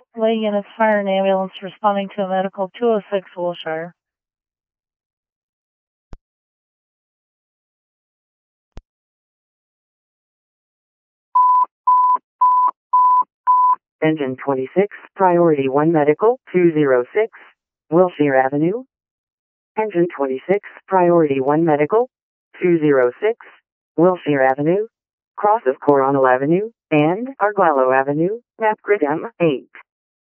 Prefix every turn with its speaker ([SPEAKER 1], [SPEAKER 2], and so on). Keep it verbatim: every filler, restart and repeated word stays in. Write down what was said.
[SPEAKER 1] Lay units, fire and ambulance responding to a medical two oh six Wilshire.
[SPEAKER 2] Engine twenty-six, Priority one Medical, two oh six, Wilshire Avenue. Engine twenty-six, Priority one Medical, two oh six, Wilshire Avenue, cross of Coronel Avenue, and Arguello Avenue, Napgrid M eight.